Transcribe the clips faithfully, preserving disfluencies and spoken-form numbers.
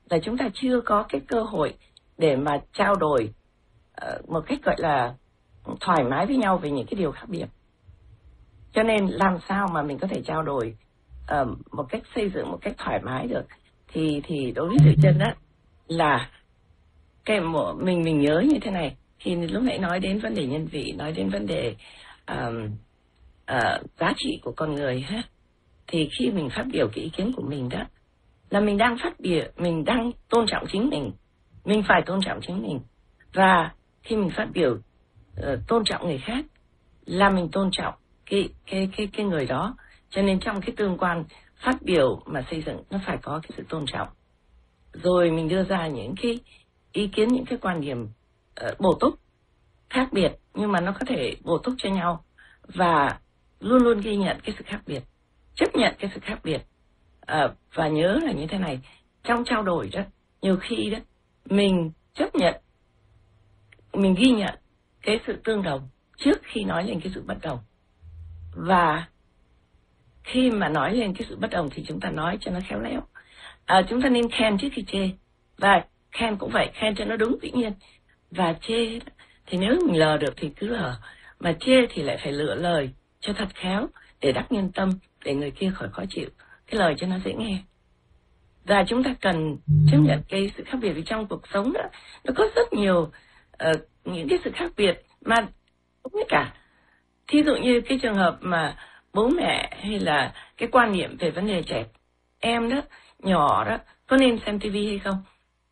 là chúng ta chưa có cái cơ hội để mà trao đổi uh, một cách gọi là thoải mái với nhau về những cái điều khác biệt. Cho nên làm sao mà mình có thể trao đổi uh, một cách xây dựng, một cách thoải mái được, thì thì đối với Duy Trân á, là cái mình mình nhớ như thế này, thì lúc nãy nói đến vấn đề nhân vị, nói đến vấn đề uh, uh, giá trị của con người ha, thì khi mình phát biểu cái ý kiến của mình đó, là mình đang phát biểu, mình đang tôn trọng chính mình, mình phải tôn trọng chính mình. Và khi mình phát biểu uh, tôn trọng người khác, là mình tôn trọng cái cái cái cái người đó. Cho nên trong cái tương quan phát biểu mà xây dựng, nó phải có cái sự tôn trọng. Rồi mình đưa ra những cái ý kiến, những cái quan điểm uh, bổ túc khác biệt, nhưng mà nó có thể bổ túc cho nhau, và luôn luôn ghi nhận cái sự khác biệt, chấp nhận cái sự khác biệt. Uh, và nhớ là như thế này, trong trao đổi đó, nhiều khi đó mình chấp nhận, mình ghi nhận cái sự tương đồng trước khi nói lên cái sự bất đồng. Và khi mà nói lên cái sự bất đồng thì chúng ta nói cho nó khéo léo. À, chúng ta nên khen trước khi chê, và khen cũng vậy, khen cho nó đúng tự nhiên. Và chê thì nếu mình lờ được thì cứ lờ, mà chê thì lại phải lựa lời cho thật khéo để đắc nhân tâm, để người kia khỏi khó chịu, cái lời cho nó dễ nghe. Và chúng ta cần chấp nhận cái sự khác biệt, vì trong cuộc sống đó nó có rất nhiều uh, những cái sự khác biệt mà cũng như cả. Thí dụ như cái trường hợp mà bố mẹ hay là cái quan niệm về vấn đề trẻ em đó, nhỏ đó, có nên xem tivi hay không?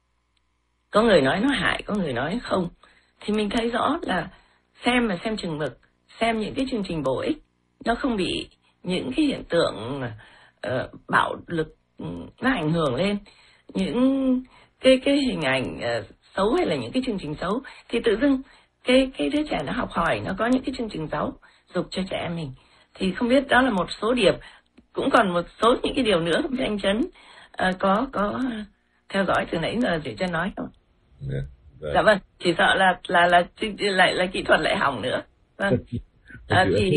Có người nói nó hại, có người nói không. Thì mình thấy rõ là xem mà xem chừng mực, xem những cái chương trình bổ ích, nó không bị những cái hiện tượng uh, bạo lực nó ảnh hưởng lên, những cái cái hình ảnh uh, xấu hay là những cái chương trình xấu, thì tự dưng cái cái đứa trẻ nó học hỏi, nó có những cái chương trình giáo dục cho trẻ em mình. Thì không biết đó là một số điểm, cũng còn một số những cái điều nữa không biết anh Trấn uh, có có theo dõi từ nãy giờ để cho nói không? Yeah, right. Dạ vâng, chỉ sợ là là là lại là kỹ thuật lại hỏng nữa. Vâng. À, thì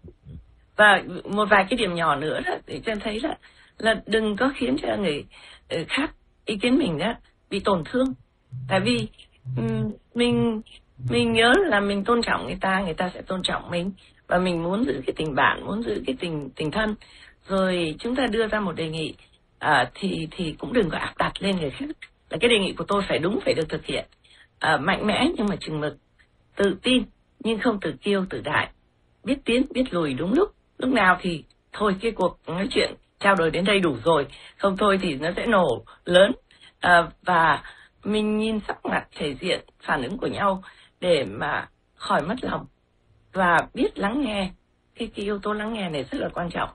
và một vài cái điểm nhỏ nữa đó, để cho thấy là là đừng có khiến cho người khác ý kiến mình đó bị tổn thương. Tại vì um, mình mình nhớ là mình tôn trọng người ta, người ta sẽ tôn trọng mình, và mình muốn giữ cái tình bạn, muốn giữ cái tình tình thân. Rồi chúng ta đưa ra một đề nghị, à, thì thì cũng đừng có áp đặt lên người khác là cái đề nghị của tôi phải đúng, phải được thực hiện. À, mạnh mẽ nhưng mà chừng mực, tự tin nhưng không tự kiêu tự đại, biết tiến biết lùi đúng lúc. Lúc nào thì thôi cái cuộc nói chuyện trao đổi đến đây đủ rồi, không thôi thì nó sẽ nổ lớn. À, và mình nhìn sắc mặt, thể diện, phản ứng của nhau để mà khỏi mất lòng, và biết lắng nghe. Cái, cái yếu tố lắng nghe này rất là quan trọng.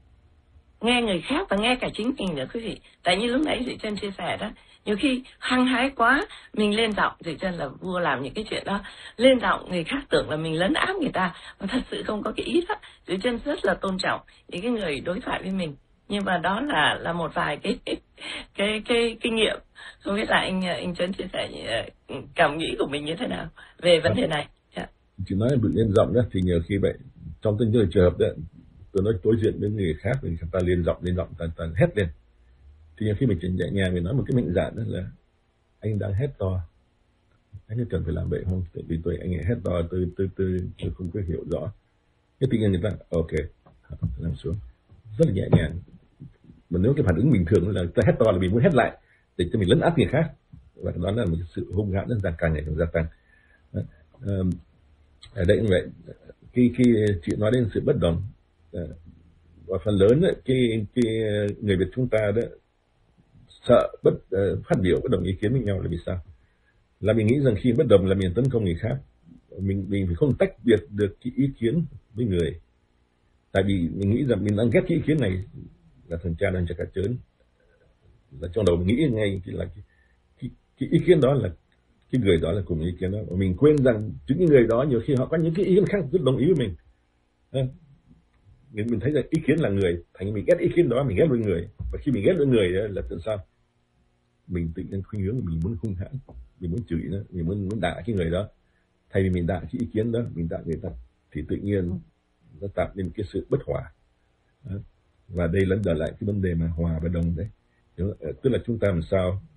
Nghe người khác và nghe cả chính mình nữa quý vị. Tại như lúc nãy Duy Trân chia sẻ đó, nhiều khi hăng hái quá, mình lên giọng, Duy Trân là vua làm những cái chuyện đó, lên giọng người khác tưởng là mình lấn áp người ta, mà thật sự không có cái ý đó. Duy Trân rất là tôn trọng những cái người đối thoại với mình, nhưng mà đó là là một vài cái cái cái, cái kinh nghiệm. Không biết là anh anh Trấn chia sẻ cảm nghĩ của mình như thế nào về vấn đề này. Yeah. Chị nói bị lên giọng đó thì nhiều khi vậy, trong từng trường hợp đó, tôi nói đối diện với người khác thì ta lên giọng lên giọng ta, ta hét lên, thì nhiều khi mình chỉ nhẹ nhàng mình nói một cái mạnh dạn đó là anh đang hét to, anh cần phải làm vậy không? Tại vì tôi anh ấy hét to, tôi tôi tôi, tôi không có hiểu rõ. Cái tự nhiên người ta ok, làm xuống rất là nhẹ nhàng. Mà nếu cái phản ứng bình thường là ta hét to là mình muốn hét lại để cho mình lấn áp người khác, và đó là một sự hung hãn rất càng ngày càng gia tăng. Ở đây cũng vậy, khi khi chị nói đến sự bất đồng, và phần lớn ấy, cái cái người Việt chúng ta đó sợ bất uh, phát biểu bất đồng ý kiến với nhau là vì sao? Là mình nghĩ rằng khi bất đồng là mình tấn công người khác, mình mình phải không tách biệt được cái ý kiến với người. Tại vì mình nghĩ rằng mình đang ghét cái ý kiến này là thằng cha đang cho cả trớn, là trong đầu mình nghĩ ngay là cái, cái, cái ý kiến đó là cái người đó là cùng ý kiến đó, và mình quên rằng chính những người đó nhiều khi họ có những cái ý kiến khác rất đồng ý với mình. Mình, mình thấy rằng ý kiến là người, thành mình ghét ý kiến đó, mình ghét với người, và khi mình ghét với người đó là tại sao? Mình tự nhiên khuynh hướng mình muốn hung hãn, mình muốn chửi nó, mình muốn muốn đả cái người đó, thay vì mình đả cái ý kiến đó, mình đả người ta, thì tự nhiên nó tạo nên cái sự bất hòa. Đó. Và đây lẫn trở lại cái vấn đề mà hòa và đồng đấy. Tức là chúng ta làm sao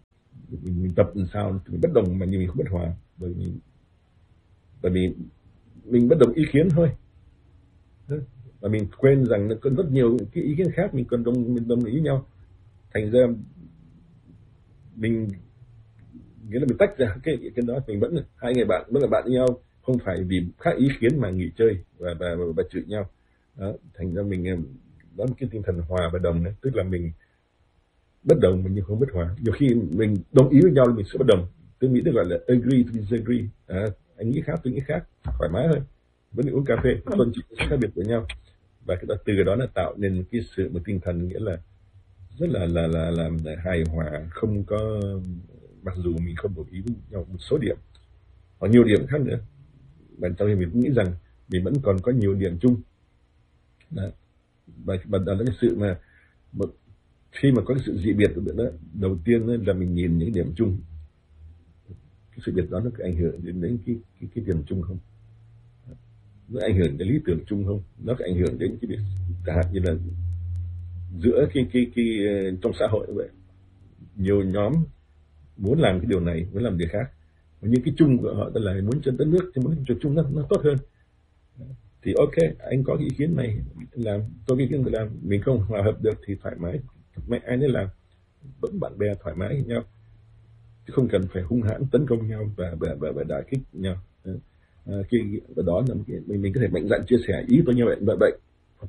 mình, mình tập làm sao mình bất đồng mà nhưng mình không bất hòa, bởi vì bởi vì mình bất đồng ý kiến thôi, và mình quên rằng nó có rất nhiều cái ý kiến khác mình cần đồng mình đồng ý nhau, thành ra mình nghĩa là mình tách ra cái cái đó, mình vẫn hai người bạn vẫn là bạn với nhau, không phải vì khác ý kiến mà nghỉ chơi và và và, và chửi nhau đó. Thành ra mình đó là cái tinh thần hòa và đồng đấy, tức là mình bất đồng mà nhưng không bất hòa. Nhiều khi mình đồng ý với nhau mình sẽ bất đồng, tôi nghĩ được gọi là agree to disagree, à, anh nghĩ khác tôi nghĩ khác, thoải mái hơn, vẫn uống cà phê tôn trọng sự khác biệt của nhau, và cái đó, từ cái đó là tạo nên cái sự một tinh thần nghĩa là rất là là là làm hài hòa, không có, mặc dù mình không đồng ý với nhau một số điểm hoặc nhiều điểm khác nữa, và trong khi mình cũng nghĩ rằng mình vẫn còn có nhiều điểm chung đó. Và, và đó là cái sự mà một, khi mà có cái sự dị biệt của đó, đầu tiên là mình nhìn những điểm chung, cái sự biệt đó nó có ảnh hưởng đến, đến cái, cái cái điểm chung không, nó ảnh hưởng đến lý tưởng chung không, nó có ảnh hưởng đến cái việc chẳng hạn như là giữa cái cái cái trong xã hội như vậy, nhiều nhóm muốn làm cái điều này muốn làm điều khác, nhưng cái chung của họ là muốn cho đất nước, muốn cho chung nó, nó tốt hơn, thì ok anh có cái ý kiến này làm, tôi cái ý kiến tôi làm, mình không hòa hợp được thì thoải mái, mẹ ai nên làm, vẫn bạn bè thoải mái với nhau, chứ không cần phải hung hãn tấn công nhau và và và, và đả kích nhau. À, cái và đó là cái, mình mình có thể mạnh dạn chia sẻ ý tôi như vậy vậy vậy,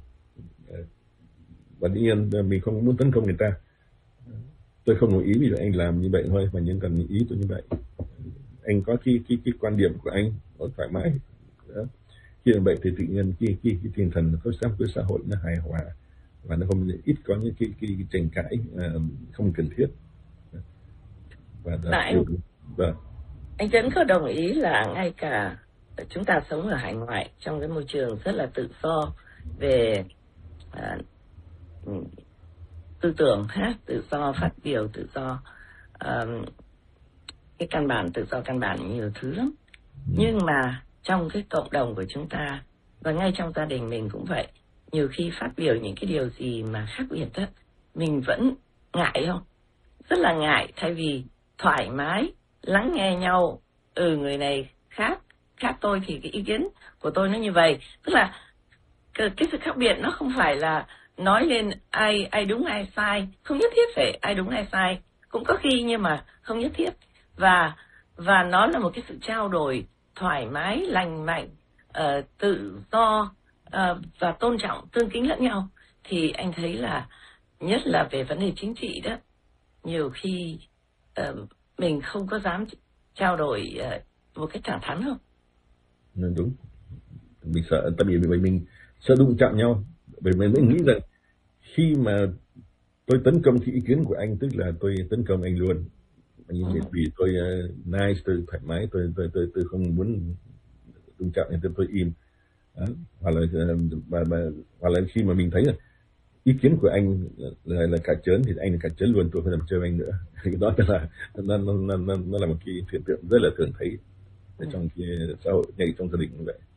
và dĩ nhiên mình không muốn tấn công người ta, tôi không đồng ý vì anh làm như vậy thôi, mà nhưng cần ý tôi như vậy, anh có cái cái cái quan điểm của anh nó thoải mái đó. Khi làm vậy thì tự nhiên cái cái cái tinh thần của xã hội xã hội nó hài hòa, và nó không ít có những cái cái, cái tranh cãi uh, không cần thiết. Và anh, và anh Trấn có đồng ý là ngay cả chúng ta sống ở hải ngoại trong cái môi trường rất là tự do về uh, tư tưởng ha, tự do phát biểu, tự do uh, cái căn bản, tự do căn bản nhiều thứ lắm, nhưng mà trong cái cộng đồng của chúng ta và ngay trong gia đình mình cũng vậy, nhiều khi phát biểu những cái điều gì mà khác biệt đó, mình vẫn ngại không? Rất là ngại, thay vì thoải mái lắng nghe nhau, ừ người này khác khác tôi thì cái ý kiến của tôi nó như vậy, tức là cái, cái sự khác biệt nó không phải là nói lên ai ai đúng ai sai, không nhất thiết phải ai đúng ai sai, cũng có khi nhưng mà không nhất thiết, và và nó là một cái sự trao đổi thoải mái, lành mạnh, uh, tự do uh, và tôn trọng, tương kính lẫn nhau. Thì anh thấy là nhất là về vấn đề chính trị đó, nhiều khi uh, mình không có dám trao đổi uh, một cách thẳng thắn không? Đúng, mình sợ, tại vì bởi mình sợ đụng chạm nhau, bởi mình mới nghĩ rằng khi mà tôi tấn công cái ý kiến của anh, tức là tôi tấn công anh luôn, anh ừ. vì tôi uh, nice, tôi thoải mái, tôi tôi tôi tôi không muốn đụng chạm nên tôi, tôi im đó. Hoặc là và, và hoặc là khi mà mình thấy là ý kiến của anh là, là, là cả chớn thì anh là cả chớn luôn, tôi không làm chơi anh nữa. Thì đó là nó, nó, nó, nó, nó là một cái hiện tượng rất là thường thấy ở trong cái xã hội, ngay trong gia đình như vậy.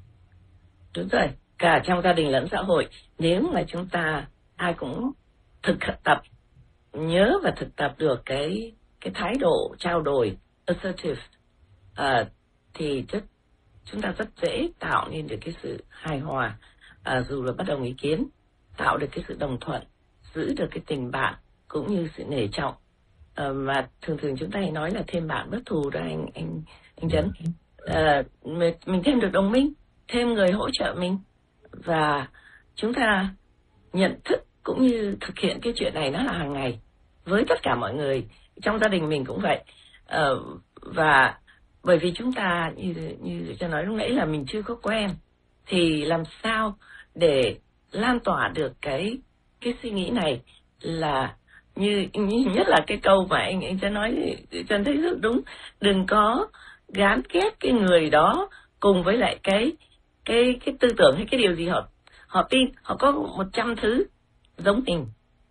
Đúng rồi, cả trong gia đình lẫn xã hội, nếu mà chúng ta ai cũng thực tập, nhớ và thực tập được cái cái thái độ trao đổi assertive, uh, thì rất, chúng ta rất dễ tạo nên được cái sự hài hòa, uh, dù là bất đồng ý kiến, tạo được cái sự đồng thuận, giữ được cái tình bạn cũng như sự nể trọng, uh, mà thường thường chúng ta hay nói là thêm bạn bất thù đó anh anh anh Trấn. Uh, mình, mình thêm được đồng minh, thêm người hỗ trợ mình, và chúng ta nhận thức cũng như thực hiện cái chuyện này nó là hàng ngày với tất cả mọi người. Trong gia đình mình cũng vậy, uh, và bởi vì chúng ta như như cho nói lúc nãy là mình chưa có quen, thì làm sao để lan tỏa được cái cái suy nghĩ này, là như, như nhất là cái câu mà anh anh sẽ nói, Trần thấy rất đúng, đừng có gán ghép cái người đó cùng với lại cái cái cái tư tưởng hay cái điều gì họ họ tin, họ có một trăm thứ giống mình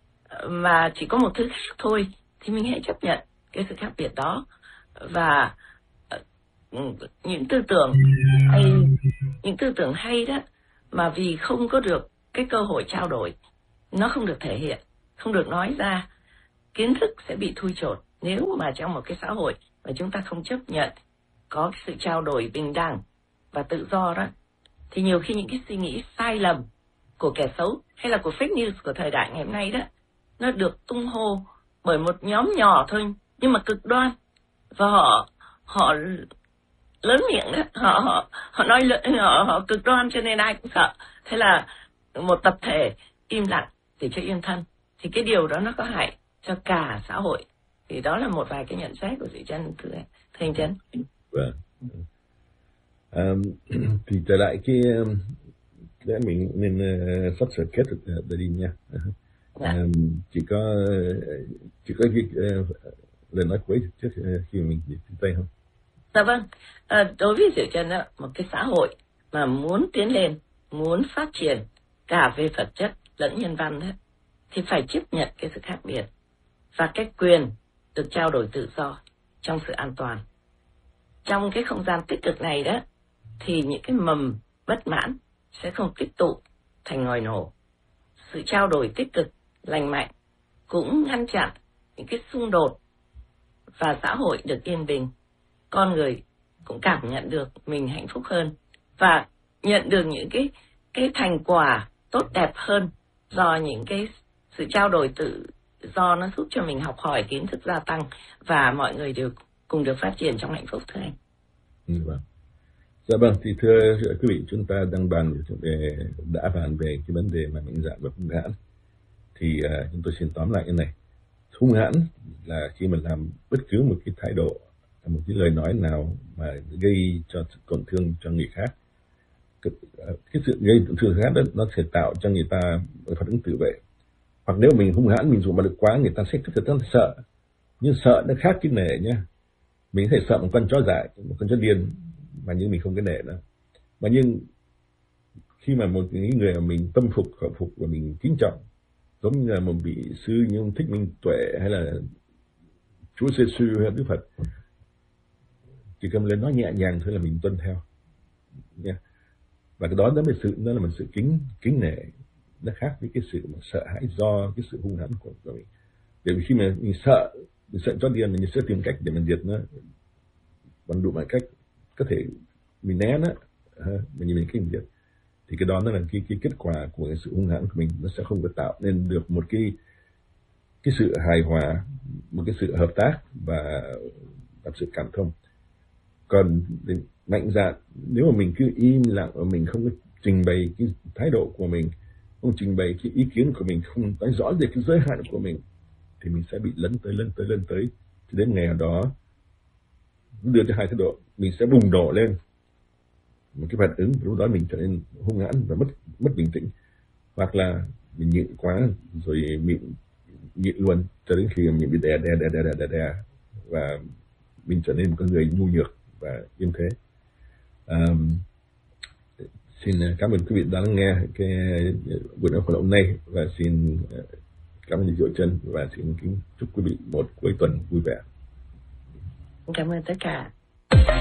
mà chỉ có một thứ khác thôi, thì mình hãy chấp nhận cái sự khác biệt đó. Và uh, những tư tưởng hay những tư tưởng hay đó mà vì không có được cái cơ hội trao đổi, nó không được thể hiện, không được nói ra, kiến thức sẽ bị thui chột, nếu mà trong một cái xã hội mà chúng ta không chấp nhận có cái sự trao đổi bình đẳng và tự do đó, thì nhiều khi những cái suy nghĩ sai lầm của kẻ xấu hay là của fake news của thời đại ngày hôm nay đó, nó được tung hô bởi một nhóm nhỏ thôi nhưng mà cực đoan, và họ họ lớn miệng đó, họ họ họ nói họ họ cực đoan cho nên ai cũng sợ. Thế là một tập thể im lặng để cho yên thân, thì cái điều đó nó có hại cho cả xã hội. Thì đó là một vài cái nhận xét của Duy Trân, thưa thưa anh Trân. Vâng. Um, thì trở lại cái để mình nên uh, sắp sửa kết được để đi nha. Dạ. Um, chỉ có chỉ có cái uh, lời nói cuối trước uh, khi mình chia tay không? Dạ vâng. À, đối với Duy Trân đó, một cái xã hội mà muốn tiến lên, muốn phát triển cả về vật chất lẫn nhân văn đó, thì phải chấp nhận cái sự khác biệt và cái quyền được trao đổi tự do trong sự an toàn. Trong cái không gian tích cực này đó, thì những cái mầm bất mãn sẽ không tích tụ thành ngòi nổ. Sự trao đổi tích cực, lành mạnh cũng ngăn chặn những cái xung đột và xã hội được yên bình. Con người cũng cảm nhận được mình hạnh phúc hơn và nhận được những cái cái thành quả tốt đẹp hơn do những cái sự trao đổi tự do, nó giúp cho mình học hỏi, kiến thức gia tăng và mọi người đều cùng được phát triển trong hạnh phúc, thưa anh. Ừ, vâng. Dạ vâng, thì thưa quý vị, chúng ta đang bàn về đã bàn về cái vấn đề mà mạnh dạn và hung hãn. Thì uh, chúng tôi xin tóm lại cái này. Hung hãn là khi mình làm bất cứ một cái thái độ, một cái lời nói nào mà gây cho tổn thương cho người khác. Cái, cái sự gây tổn thương khác đó nó sẽ tạo cho người ta phản ứng tự vệ. Hoặc nếu mình hung hãn, mình dùng bạo lực quá, người ta sẽ rất là sợ. Nhưng sợ nó khác cái nể nhá. Mình có thể sợ một con chó dại, một con chó điên, mà nhưng mình không cái nể nữa. Mà nhưng khi mà một người mà mình tâm phục, khẩu phục và mình kính trọng, giống như là một vị sư như ông Thích Minh Tuệ hay là Chúa Giêsu hay Đức Phật, chỉ cần lên nói nhẹ nhàng thôi là mình tuân theo nha. Và cái đó đó là sự đó là một sự kính kính nể, nó khác với cái sự mà sợ hãi do cái sự hung hãn của, của mình. Bởi vì khi mà mình sợ mình sợ chó điên, mình sẽ tìm cách để mình diệt nó bằng đủ mọi cách có thể. Mình né nó, mình nhìn mình kinh diệt, thì cái đó nó là cái, cái kết quả của cái sự hung hãn của mình, nó sẽ không có tạo nên được một cái cái sự hài hòa, một cái sự hợp tác và một sự cảm thông. Còn mạnh dạn, nếu mà mình cứ im lặng và mình không có trình bày cái thái độ của mình, không trình bày cái ý kiến của mình, không nói rõ về cái giới hạn của mình, thì mình sẽ bị lấn tới lấn tới lấn tới cho đến ngày nào đó đưa cho hai thái độ, mình sẽ bùng nổ lên một cái phản ứng, lúc đó mình trở nên hung hãn và mất mất bình tĩnh, hoặc là mình nhịn quá rồi mình nhịn luôn cho đến khi mình bị đè đè đè đè đè đè, đè và mình trở nên một con người nhu nhược và im thế. Um, xin cảm ơn quý vị đã lắng nghe cái buổi nói chuyện hôm nay, và xin cảm ơn Duy Trân, và xin kính chúc quý vị một cuối tuần vui vẻ. Cảm ơn tất cả.